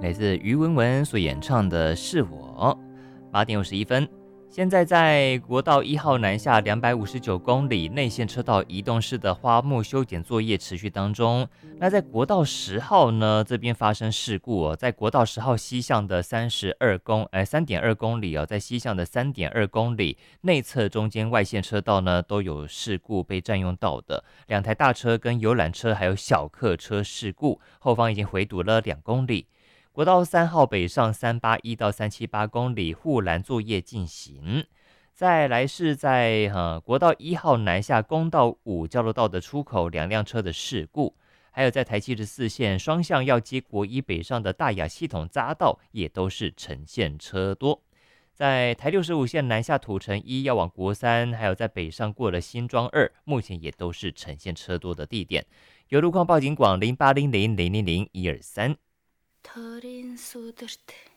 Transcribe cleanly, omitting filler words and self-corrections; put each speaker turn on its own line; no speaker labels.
来自于文文所演唱的《是我》。8点51分，现在在国道1号南下259公里内线车道移动式的花木修剪作业持续当中。那在国道10号呢，这边发生事故哦，在国道10号西向的3.2公里哦，在西向的3.2公里内侧中间外线车道呢都有事故被占用到的，两台大车跟游览车还有小客车事故，后方已经回堵了2公里。国道3号北上381到378公里护栏作业进行。再来是在国道1号南下公道5交流道的出口2辆车的事故，还有在台74线双向要接国一北上的大雅系统匝道也都是呈现车多。在台65线南下土城1要往国3，还有在北上过了新庄2，目前也都是呈现车多的地点。有路况报警广0800000123。
더린 쏟을 때